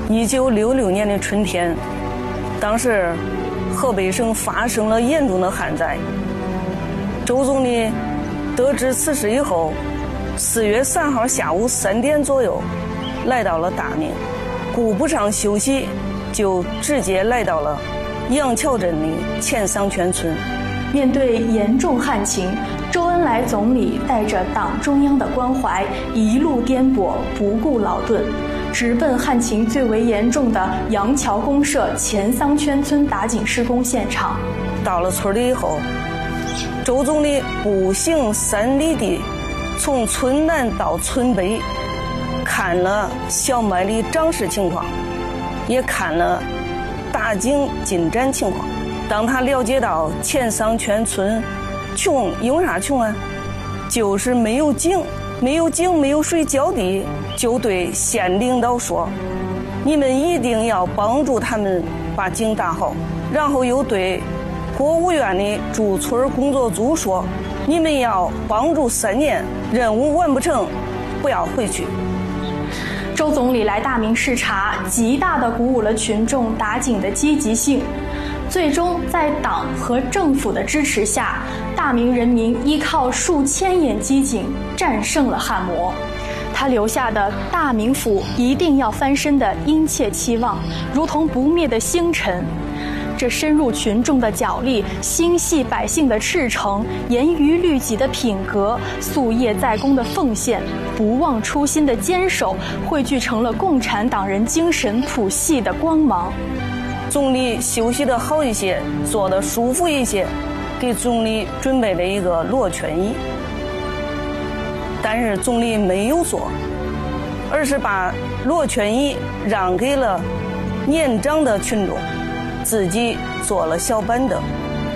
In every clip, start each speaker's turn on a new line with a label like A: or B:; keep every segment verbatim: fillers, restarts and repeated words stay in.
A: 一九六六年的春天，当时河北省发生了严重的旱灾。周总理得知此事以后，四月三号下午三点左右来到了大名，顾不上休息，就直接来到了杨桥镇的钱桑泉村。
B: 面对严重旱情，周恩来总理带着党中央的关怀，一路颠簸，不顾劳顿，直奔旱情最为严重的杨桥公社钱桑泉村打井施工现场。
A: 到了村里以后，周总理步行三里地，从村南到村北，看了小麦的长势情况，也看了打井进展情况。当他了解到钱桑泉村穷，有啥穷啊？就是没有井，没有井，没有水浇地，就对县领导说：“你们一定要帮助他们把井打好。”然后又对国务院的驻村工作组说：“你们要帮助三年，任务完不成，不要回去。”
B: 周总理来大名视察，极大地鼓舞了群众打井的积极性。最终在党和政府的支持下，大名人民依靠数千眼机井战胜了旱魔。他留下的大名府一定要翻身的殷切期望，如同不灭的星辰。这深入群众的脚力，心系百姓的赤诚，严于律己的品格，夙夜在公的奉献，不忘初心的坚守，汇聚成了共产党人精神谱系的光芒。
A: 总理休息得好一些，坐得舒服一些，给总理准备了一个罗圈椅，但是总理没有坐，而是把罗圈椅让给了年长的群众，自己坐了小板凳。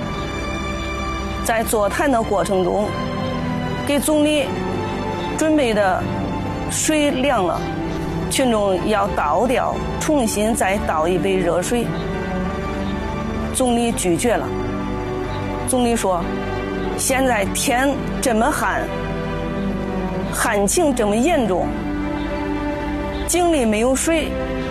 A: 在座谈的过程中，给总理准备的水凉了，群众要倒掉，重新再倒一杯热水。总理拒绝了。总理说：“现在天这么旱，旱情这么严重，井里没有水，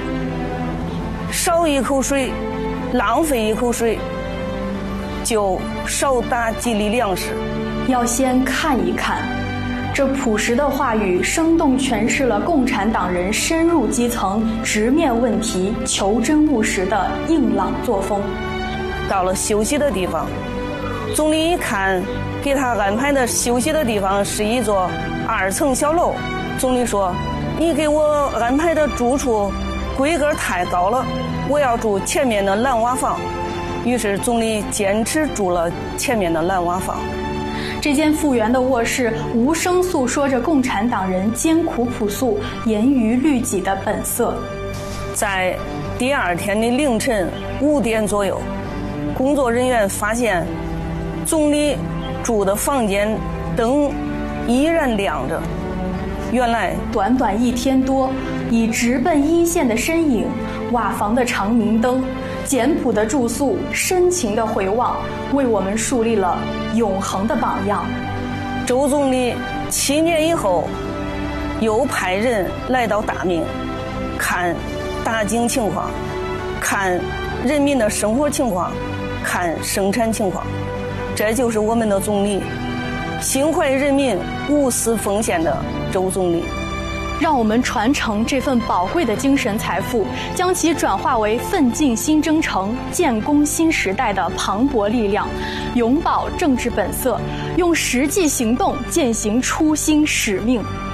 A: 少一口水，浪费一口水，就少打几粒粮食。
B: 要先看一看。”这朴实的话语生动诠释了共产党人深入基层、直面问题、求真务实的硬朗作风。
A: 到了休息的地方，总理一看，给他安排的休息的地方是一座二层小楼。总理说：“你给我安排的住处规格太高了，我要住前面的蓝瓦房。”于是总理坚持住了前面的蓝瓦房。
B: 这间复原的卧室无声诉说着共产党人艰苦朴素、严于律己的本色。
A: 在第二天的凌晨五点左右，工作人员发现总理住的房间灯依然亮着。原来
B: 短短一天多，以直奔一线的身影，瓦房的长明灯，简朴的住宿，深情的回望，为我们树立了永恒的榜样。
A: 周总理七年以后又派人来到大名，看打井情况，看人民的生活情况，看生产情况。这就是我们的总理，心怀人民、无私奉献的周总理。
B: 让我们传承这份宝贵的精神财富，将其转化为奋进新征程、建功新时代的磅礴力量，永葆政治本色，用实际行动践行初心使命。